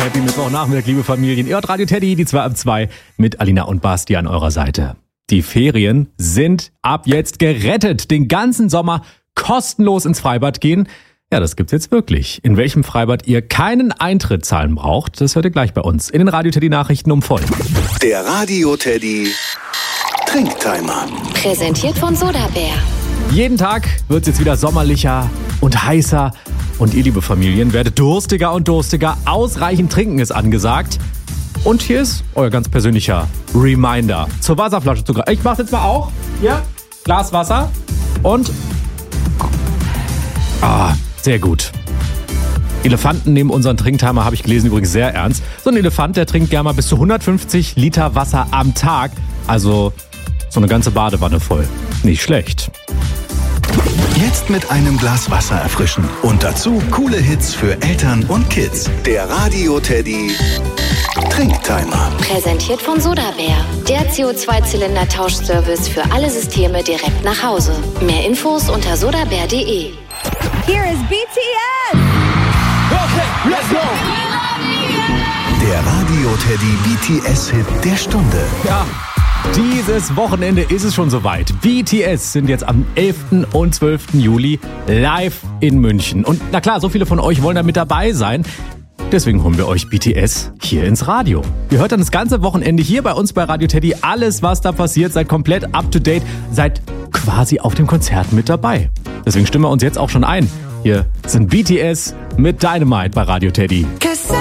Happy Mittwochnachmittag, liebe Familien. Ihr hört Radio Teddy, die 2 ab 2 mit Alina und Basti an eurer Seite. Die Ferien sind ab jetzt gerettet. Den ganzen Sommer kostenlos ins Freibad gehen. Ja, das gibt's jetzt wirklich. In welchem Freibad ihr keinen Eintritt zahlen braucht, das hört ihr gleich bei uns in den Radio Teddy Nachrichten um voll. Der Radio Teddy Trinktimer. Präsentiert von Sodabär. Jeden Tag wird's jetzt wieder sommerlicher und heißer. Und ihr, liebe Familien, werdet durstiger und durstiger. Ausreichend trinken ist angesagt. Und hier ist euer ganz persönlicher Reminder zur Wasserflasche zu greifen. Ich mach's jetzt mal auch. Hier, Glas Wasser. Und... sehr gut. Elefanten nehmen unseren Trinktimer, habe ich gelesen, übrigens sehr ernst. So ein Elefant, der trinkt gerne mal bis zu 150 Liter Wasser am Tag. Also so eine ganze Badewanne voll. Nicht schlecht. Jetzt mit einem Glas Wasser erfrischen. Und dazu coole Hits für Eltern und Kids. Der Radio Teddy Trinktimer. Präsentiert von Sodabär. Der CO2-Zylinder-Tauschservice für alle Systeme direkt nach Hause. Mehr Infos unter sodabär.de. Here is BTS! Okay, let's go! Der Radio Teddy BTS-Hit der Stunde. Ja, dieses Wochenende ist es schon soweit. BTS sind jetzt am 11. und 12. Juli live in München. Und na klar, so viele von euch wollen da mit dabei sein. Deswegen holen wir euch BTS hier ins Radio. Ihr hört dann das ganze Wochenende hier bei uns bei Radio Teddy alles, was da passiert. Seid komplett up to date. Seid quasi auf dem Konzert mit dabei. Deswegen stimmen wir uns jetzt auch schon ein. Hier sind BTS mit Dynamite bei Radio Teddy.